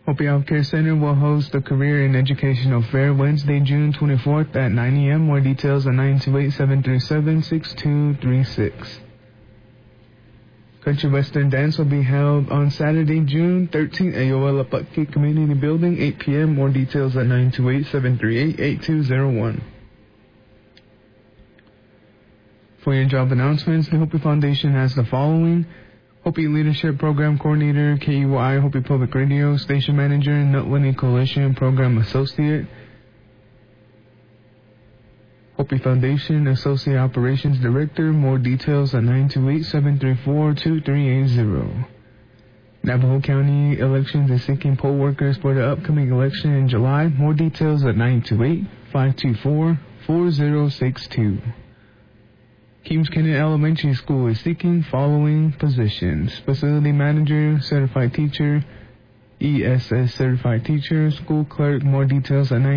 Hopi Healthcare Center will host the Career and Educational Fair Wednesday, June 24th at 9 a.m. More details at 928-737-6236. Country Western Dance will be held on Saturday, June 13th at Yoel Apatki Community Building, 8 p.m. More details at 928-738-8201. For your job announcements, the Hopi Foundation has the following: Hopi Leadership Program Coordinator, KUI Hopi Public Radio, Station Manager, Nutwini Coalition Program Associate. Hopi Foundation Associate Operations Director, more details at 928-734-2380. Navajo County Elections is seeking poll workers for the upcoming election in July. More details at 928-524-4062. Keams Kennett Elementary School is seeking following positions: Facility Manager, Certified Teacher, ESS Certified Teacher, School Clerk. More details at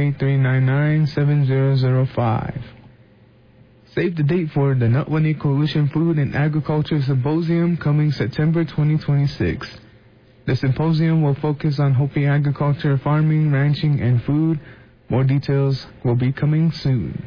928-399-7005. Save the date for the Nutwini Coalition Food and Agriculture Symposium coming September 2026. The symposium will focus on Hopi agriculture, farming, ranching, and food. More details will be coming soon.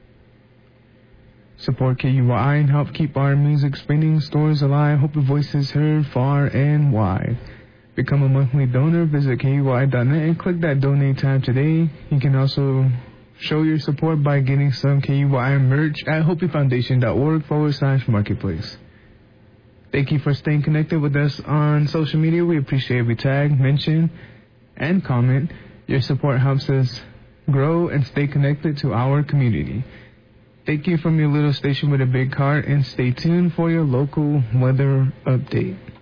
Support KUI and help keep our music spinning, stories alive, Hopi voices heard far and wide. Become a monthly donor. Visit KUI.net and click that donate tab today. You can also show your support by getting some KUI merch at hopifoundation.org/marketplace. Thank you for staying connected with us on social media. We appreciate every tag, mention, and comment. Your support helps us grow and stay connected to our community. Thank you from your little station with a big heart, and stay tuned for your local weather update.